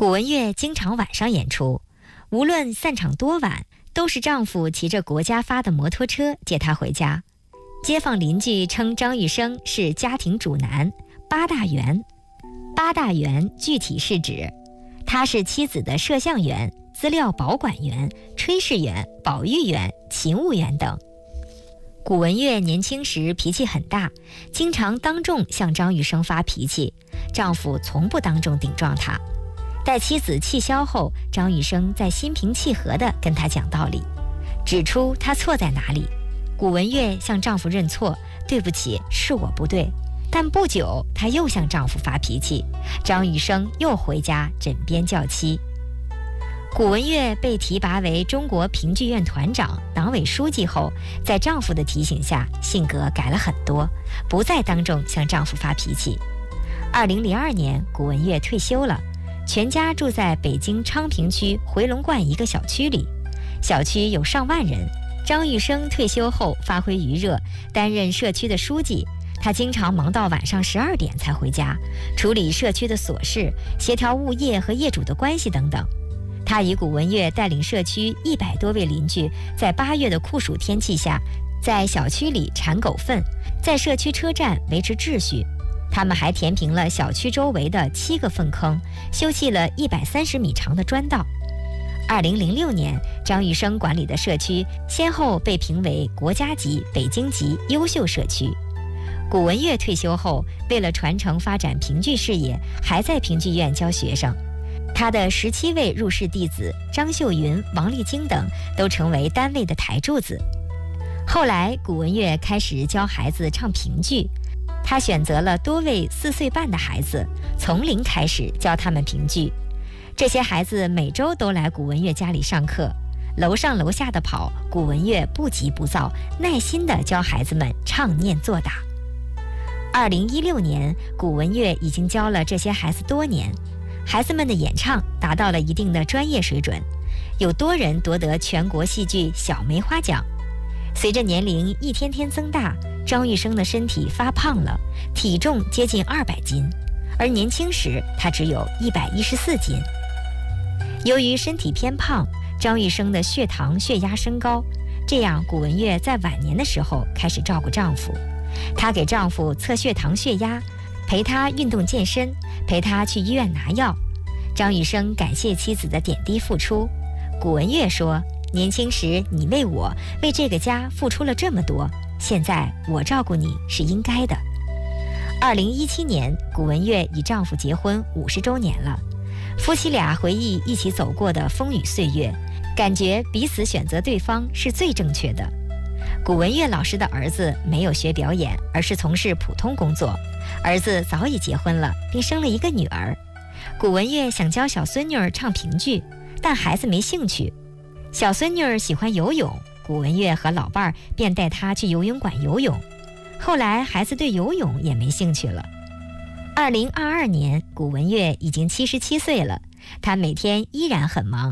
古文月经常晚上演出，无论散场多晚，都是丈夫骑着国家发的摩托车接她回家。街坊邻居称张玉生是家庭主男，八大员。八大员具体是指他是妻子的摄像员、资料保管员、炊事员、保育员、勤务员等。古文月年轻时脾气很大，经常当众向张玉生发脾气，丈夫从不当众顶撞她。待妻子气消后，张玉生在心平气和地跟她讲道理，指出她错在哪里。古文月向丈夫认错，对不起，是我不对。但不久，她又向丈夫发脾气，张玉生又回家枕边叫妻。古文月被提拔为中国评剧院团长、党委书记后，在丈夫的提醒下，性格改了很多，不再当众向丈夫发脾气。2002年，古文月退休了，全家住在北京昌平区回龙观一个小区里，小区有上万人。张玉生退休后发挥余热，担任社区的书记。他经常忙到晚上12点才回家，处理社区的琐事，协调物业和业主的关系等等。他与古文月带领社区100多位邻居，在8月的酷暑天气下，在小区里铲狗粪，在社区车站维持秩序。他们还填平了小区周围的7个粪坑，修葺了130米长的砖道。2006年，张玉生管理的社区先后被评为国家级、北京级优秀社区。古文月退休后，为了传承发展评剧事业，还在评剧院教学生。他的17位入室弟子张秀云、王丽晶等都成为单位的台柱子。后来，古文月开始教孩子唱评剧，他选择了多位4岁半的孩子，从零开始教他们评剧。这些孩子每周都来古文月家里上课，楼上楼下的跑，古文月不急不躁，耐心地教孩子们唱念做打。2016年，古文月已经教了这些孩子多年，孩子们的演唱达到了一定的专业水准，有多人夺得全国戏剧小梅花奖。随着年龄一天天增大，张玉生的身体发胖了，体重接近200斤，而年轻时他只有114斤。由于身体偏胖，张玉生的血糖、血压升高，这样古文月在晚年的时候开始照顾丈夫。她给丈夫测血糖、血压，陪他运动健身，陪他去医院拿药。张玉生感谢妻子的点滴付出。古文月说：“年轻时你为我、为这个家付出了这么多，现在我照顾你是应该的。”2017年，古文月与丈夫结婚50周年了。夫妻俩回忆一起走过的风雨岁月，感觉彼此选择对方是最正确的。古文月老师的儿子没有学表演，而是从事普通工作。儿子早已结婚了，并生了一个女儿。古文月想教小孙女儿唱评剧，但孩子没兴趣。小孙女儿喜欢游泳，古文月和老伴儿便带她去游泳馆游泳。后来孩子对游泳也没兴趣了。2022年，古文月已经77岁了，她每天依然很忙。